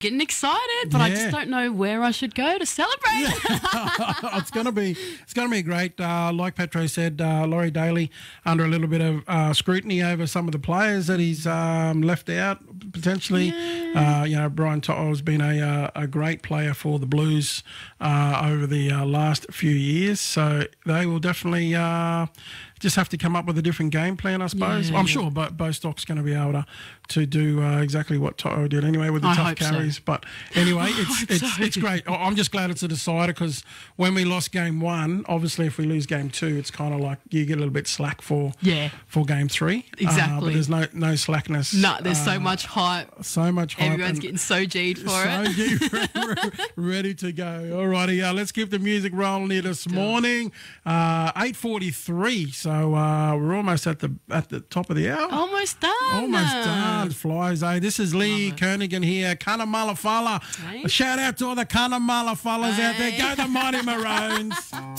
getting excited, but I just don't know where I should go to celebrate. It's going to be great. Like Petro said, Laurie Daly under a little bit of scrutiny over some of the players that he's left out potentially. Brian To'o has been a great player for the Blues over the last few years, so they will definitely just have to come up with a different game plan, I suppose. I'm sure Bostock's going to be able to do exactly what To'o did anyway with the tough carries. So. But anyway, it's great. I'm just glad it's a decider, because when we lost game 1, obviously if we lose game 2, it's kind of like you get a little bit slack for game 3. Exactly. But there's no slackness. No, there's so much hype. So much hype. Everyone's getting so G'd for it. Ready to go. Alrighty, let's keep the music rolling here this morning. 8:43. So we're almost at the top of the hour. Almost done. Almost done. Flies, eh? This is Lee Kernigan here. Cunnamulla Falla. A shout out to all the Cunnamulla Fellas out there. Go the Mighty Maroons.